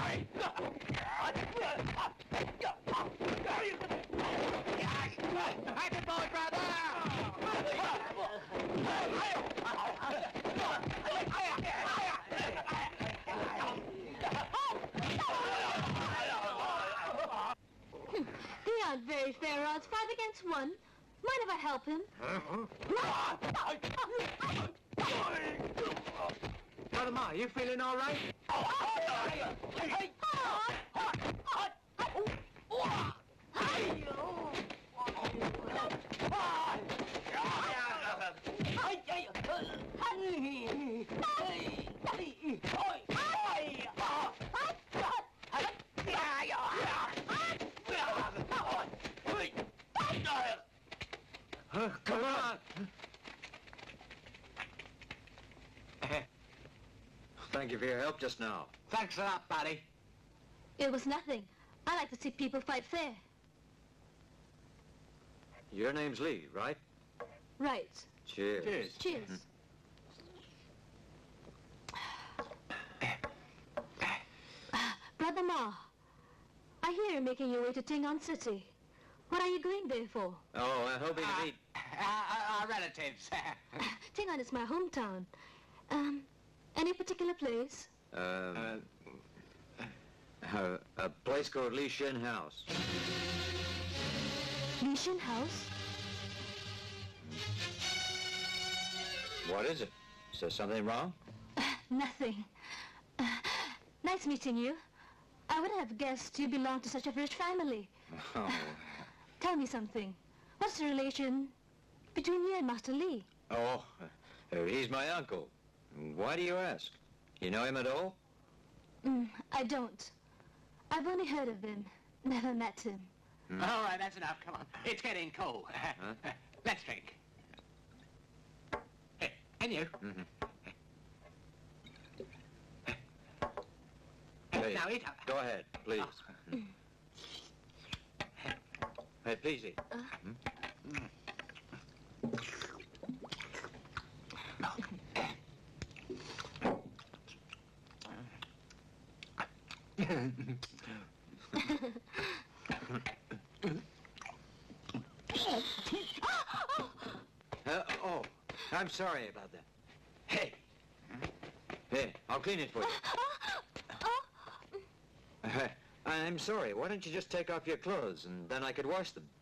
Happy boy, brother! They aren't very fair odds. 5 against 1. Mind if I help him? Brother Ma, you feeling all right? Come on! Thank you for your help just now. Thanks a lot, buddy. It was nothing. I like to see people fight fair. Your name's Lee, right? Right. Cheers. Cheers. Brother Ma, I hear you're making your way to Tingon City. What are you going there for? Oh, hoping to meet... Our relatives. Tingon is my hometown. Any particular place? A place called Li Shin House. Li Shin House? What is it? Is there something wrong? Nothing. Nice meeting you. I would have guessed you belonged to such a rich family. Oh. Tell me something. What's the relation between you and Master Lee? Oh, he's my uncle. Why do you ask? You know him at all? I don't. I've only heard of him, never met him. All right, that's enough. Come on. It's getting cold. Let's drink. Hey, and you. Hey, now eat up. go ahead, please. Hey, please eat. Oh, I'm sorry about that. Hey. Hey, I'll clean it for you. I'm sorry. Why don't you just take off your clothes and then I could wash them?